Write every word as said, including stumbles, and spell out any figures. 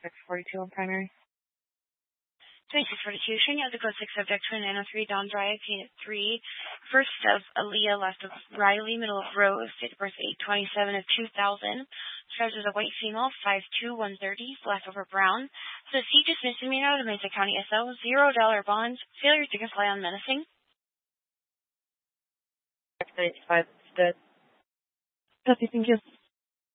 six forty-two on primary. twenty-six forty-two, showing you as a code six subject to nine oh three Don Drive, Unit three. First of Aaliyah, last of Riley, middle of Rose, date of birth eight twenty-seven of two thousand. Described as a white female, five two, one thirty, black over brown. So C dismissed misdemeanor out of Mesa County S L, zero dollar bond, failure to comply on menacing. ninety-five, stood. Copy, thank you.